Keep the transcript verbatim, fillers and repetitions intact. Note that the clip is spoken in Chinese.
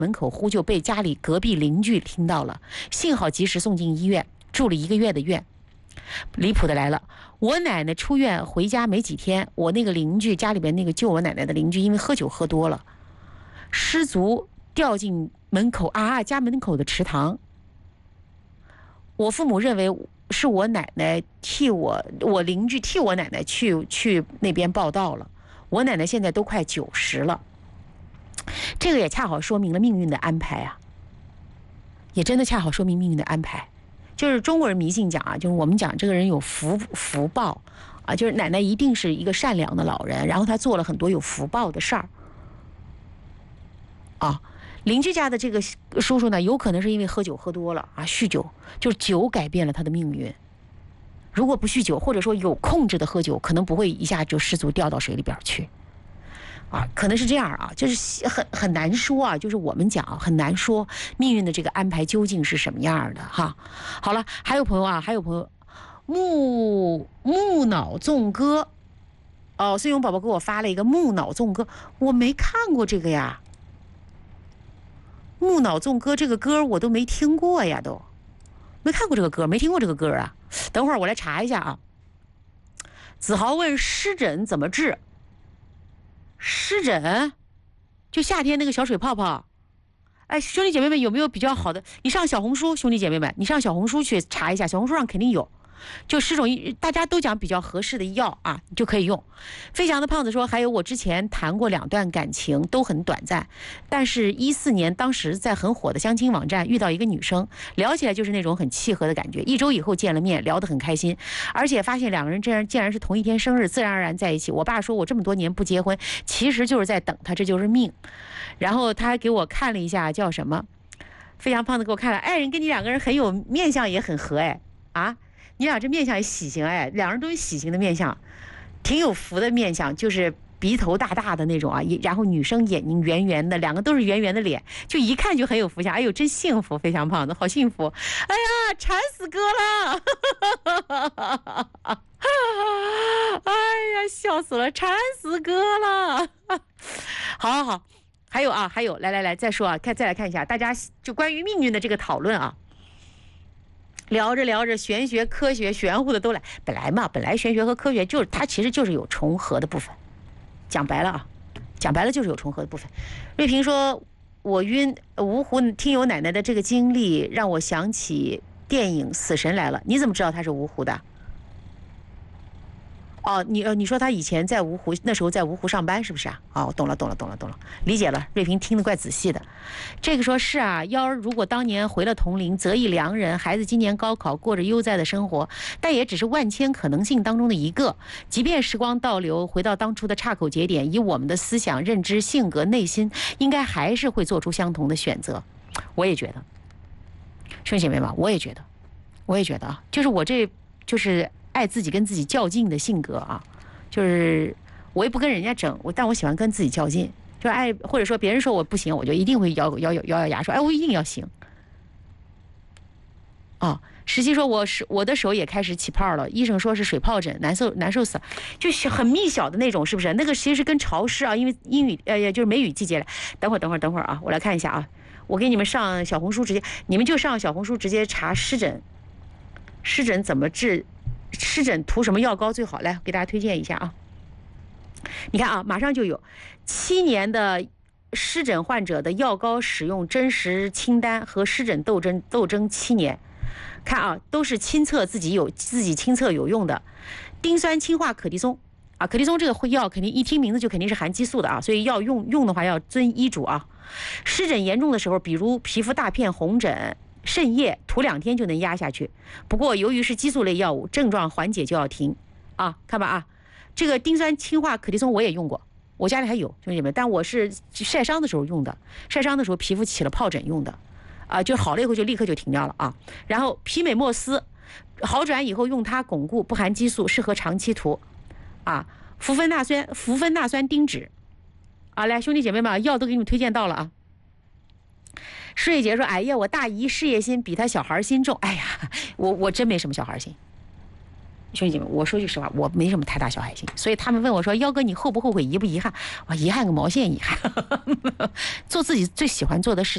门口呼救，被家里隔壁邻居听到了，幸好及时送进医院，住了一个月的院。离谱的来了，我奶奶出院回家没几天，我那个邻居家里边那个救我奶奶的邻居，因为喝酒喝多了，失足掉进门口啊家门口的池塘。我父母认为是我奶奶替我我邻居替我奶奶去去那边报道了。我奶奶现在都快九十了，这个也恰好说明了命运的安排啊，也真的恰好说明命运的安排。就是中国人迷信讲啊，就是我们讲这个人有福福报啊，就是奶奶一定是一个善良的老人，然后她做了很多有福报的事儿啊。邻居家的这个叔叔呢，有可能是因为喝酒喝多了啊，酗酒，就是酒改变了他的命运。如果不酗酒，或者说有控制的喝酒，可能不会一下就失足掉到水里边去啊，可能是这样啊，就是很很难说啊，就是我们讲很难说命运的这个安排究竟是什么样的哈。好了，还有朋友啊，还有朋友木木脑纵歌哦，孙勇宝宝给我发了一个木脑纵歌，我没看过这个呀。木脑纵歌这个歌我都没听过呀，都没看过这个歌，没听过这个歌啊。等会儿我来查一下啊。子豪问湿疹怎么治？湿疹就夏天那个小水泡泡。哎，兄弟姐妹们有没有比较好的？你上小红书，兄弟姐妹们，你上小红书去查一下，小红书上肯定有。就十种大家都讲比较合适的药啊，你就可以用。飞翔的胖子说，还有我之前谈过两段感情，都很短暂，但是一四年当时在很火的相亲网站遇到一个女生，聊起来就是那种很契合的感觉，一周以后见了面，聊得很开心，而且发现两个人竟然竟然是同一天生日，自然而然在一起。我爸说我这么多年不结婚，其实就是在等他，这就是命。然后他还给我看了一下叫什么，飞翔胖子给我看了，爱人跟你两个人很有面相，也很合，哎啊。你俩这面相也喜形，哎，两人都有喜形的面相，挺有福的面相，就是鼻头大大的那种啊，然后女生眼睛圆圆的，两个都是圆圆的脸，就一看就很有福相。哎呦，真幸福，飞翔胖子好幸福！哎呀，馋死哥了！哎呀，笑死了，馋死哥了！好好好，还有啊，还有，来来来，再说啊，看再来看一下，大家就关于命运的这个讨论啊。聊着聊着，玄学、科学、玄乎的都来。本来嘛，本来玄学和科学就是它其实就是有重合的部分。讲白了啊，讲白了就是有重合的部分。瑞平说，我晕芜湖听友奶奶的这个经历，让我想起电影《死神来了》。你怎么知道他是芜湖的？哦，你呃，你说他以前在芜湖，那时候在芜湖上班是不是啊？哦，懂了，懂了，懂了，懂了，理解了。瑞平听得怪仔细的。这个说是啊，幺儿如果当年回了同龄，择一良人，孩子今年高考过着悠哉的生活，但也只是万千可能性当中的一个。即便时光倒流，回到当初的岔口节点，以我们的思想、认知、性格、内心，应该还是会做出相同的选择。我也觉得，兄弟姐妹们，我也觉得，我也觉得啊，就是我这就是爱自己跟自己较劲的性格啊，就是我也不跟人家争，我但我喜欢跟自己较劲，就爱或者说别人说我不行，我就一定会咬咬咬咬咬牙说，哎，我一定要行。啊，实际说我是我的手也开始起泡了，医生说是水疱疹，难受难受死了，就是很密小的那种，是不是？那个其实是跟潮湿啊，因为阴雨呃就是梅雨季节了。等会儿等会儿等会儿啊，我来看一下啊，我给你们上小红书直接，你们就上小红书直接查湿疹，湿疹怎么治？湿疹涂什么药膏最好？来给大家推荐一下啊！你看啊，马上就有七年的湿疹患者的药膏使用真实清单和湿疹斗争斗争七年，看啊，都是亲测自己有自己亲测有用的。丁酸氢化可的松啊，可的松这个药肯定一听名字就肯定是含激素的啊，所以要用用的话要遵医嘱啊。湿疹严重的时候，比如皮肤大片红疹。渗液涂两天就能压下去，不过由于是激素类药物，症状缓解就要停啊。看吧啊，这个丁酸氢化可的松我也用过，我家里还有兄弟们，但我是晒伤的时候用的，晒伤的时候皮肤起了疱疹用的啊，就好了以后就立刻就停掉了啊。然后皮美莫斯好转以后用它巩固，不含激素，适合长期涂啊。氟芬纳酸氟芬纳酸丁酯啊，来兄弟姐妹们，药都给你们推荐到了啊。施瑞杰说：“哎呀，我大姨事业心比他小孩心重。哎呀，我我真没什么小孩心，兄弟们，我说句实话，我没什么太大小孩心。所以他们问我说，幺哥你后不后悔，遗不遗憾？我遗憾个毛线遗憾，做自己最喜欢做的事。”